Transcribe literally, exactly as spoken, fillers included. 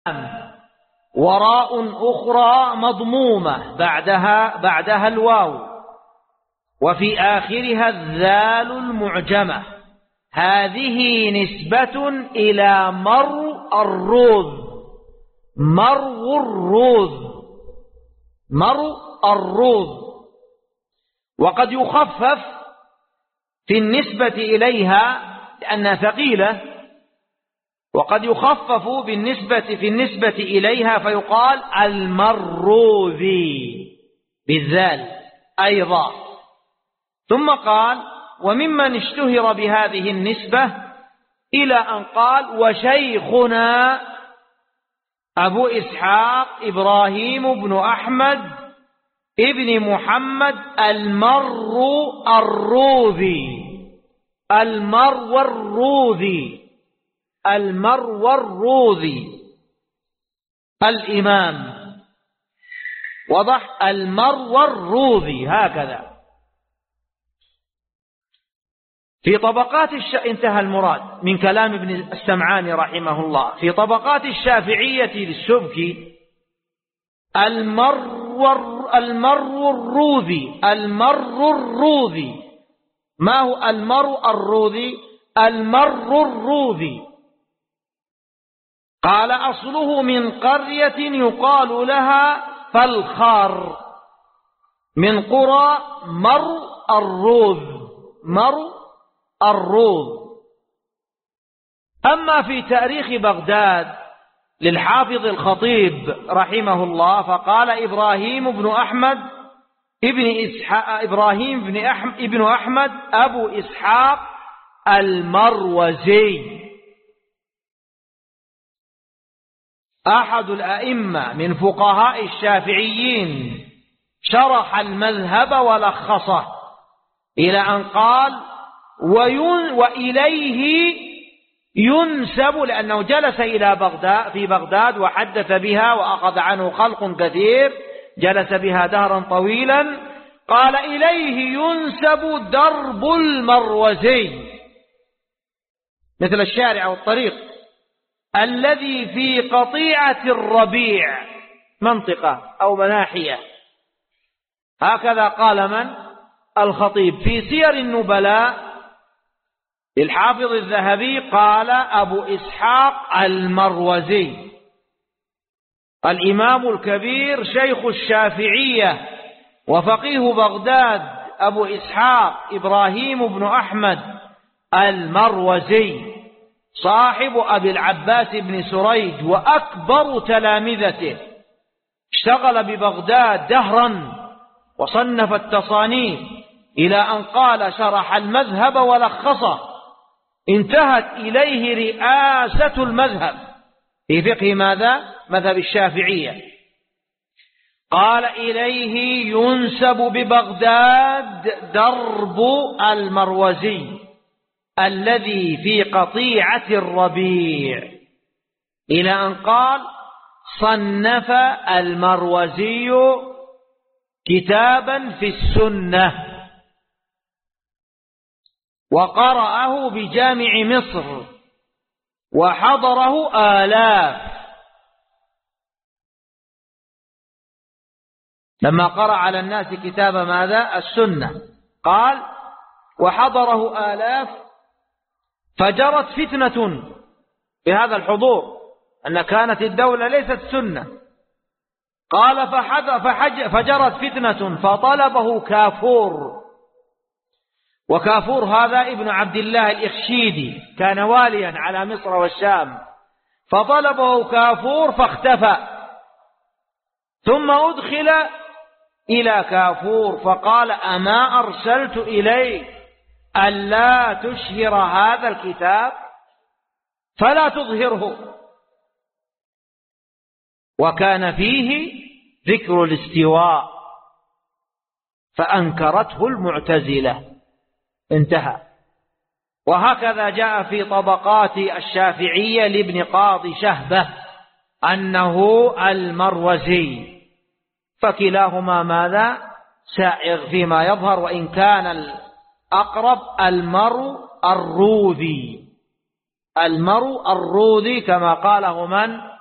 وراء أخرى مضمومة بعدها بعدها الواو، وفي آخرها الذال المعجمة. هذه نسبة إلى مرء الروذ، مرء الروذ، مرء الروذ. وقد يخفف في النسبة إليها لأنها ثقيلة، وقد يخفف بالنسبة في النسبة إليها فيقال المروذي بالذال أيضا. ثم قال: وممن اشتهر بهذه النسبة إلى أن قال: وشيخنا أبو إسحاق إبراهيم بن أحمد ابن محمد المرو الروذي، المرو الروذي، المرو الروذي الإمام. وضح؟ المرو الروذي هكذا. في طبقات الش... انتهى المراد من كلام ابن السمعاني رحمه الله. في طبقات الشافعية للسبكي: المرو المرو الروذي، المرو الروذي. ما هو المرو الروذي؟ المرو الروذي قال: أصله من قرية يقال لها فالخار، من قرى مرو الروذ، مرو الروذ. أما في تاريخ بغداد للحافظ الخطيب رحمه الله فقال: إبراهيم بن أحمد ابن إسحاق إبراهيم بن أحمد ابن أحمد أبو إسحاق المروزي، أحد الأئمة من فقهاء الشافعيين، شرح المذهب ولخصه إلى أن قال: وإليه ينسب، لأنه جلس إلى بغداد في بغداد وحدث بها وأخذ عنه خلق كثير، جلس بها دهرا طويلا. قال: إليه ينسب درب المروزي، مثل الشارع والطريق، الذي في قطيعة الربيع، منطقة أو مناحية. هكذا قال من؟ الخطيب. في سير النبلاء للحافظ الذهبي قال: أبو إسحاق المروزي، الإمام الكبير شيخ الشافعية وفقيه بغداد، أبو إسحاق إبراهيم بن أحمد المروزي، صاحب أبي العباس بن سريج وأكبر تلامذته، اشتغل ببغداد دهرا وصنف التصانيف إلى أن قال: شرح المذهب ولخصه، انتهت إليه رئاسة المذهب في فقه ماذا؟ مذهب الشافعية. قال: إليه ينسب ببغداد درب المروزي الذي في قطيعة الربيع، إلى أن قال: صنف المروزي كتابا في السنة وقرأه بجامع مصر وحضره آلاف. لما قرأ على الناس كتاب ماذا؟ السنة، قال: وحضره آلاف، فجرت فتنة بهذا الحضور، أن كانت الدولة ليست سنة. قال: فحج فحج فجرت فتنة فطلبه كافور، وكافور هذا ابن عبد الله الإخشيدي، كان واليا على مصر والشام، فطلبه كافور فاختفى، ثم أدخل إلى كافور فقال: أما أرسلت إليك ألا تشهر هذا الكتاب فلا تظهره؟ وكان فيه ذكر الاستواء فأنكرته المعتزلة. انتهى. وهكذا جاء في طبقات الشافعية لابن قاضي شهبة أنه المروزي، فكلاهما ماذا؟ سائغ فيما يظهر، وإن كان الأقرب المرو الروذي، المرو الروذي كما قاله من؟